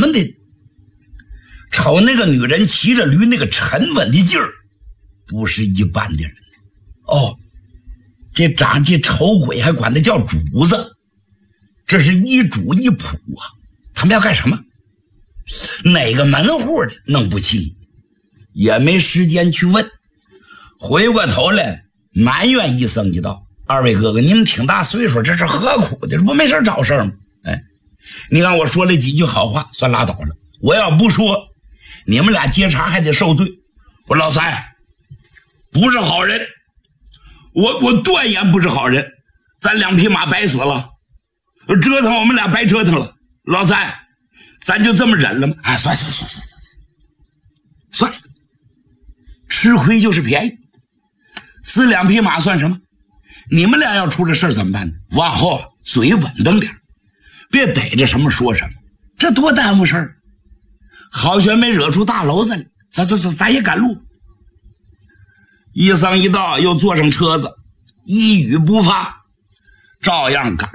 么的？瞅那个女人骑着驴那个沉稳的劲儿，不是一般的人。哦，这丑鬼还管他叫主子，这是一主一仆啊！他们要干什么？哪个门户的弄不清，也没时间去问。回过头来埋怨一声一道：“二位哥哥，你们挺大岁数，这是何苦的？这不没事找事吗？哎，你看我说了几句好话，算拉倒了。我要不说，你们俩接茬还得受罪。我老三不是好人，我断言不是好人，咱2匹马白死了，折腾我们俩白折腾了。老三，咱就这么忍了吗？哎，算了，吃亏就是便宜，死2匹马算什么？你们俩要出了事儿怎么办呢？往后嘴稳当点，别逮着什么说什么，这多耽误事儿。好悬没惹出大娄子来，咱也赶路。一僧一道又坐上车子，一语不发，照样赶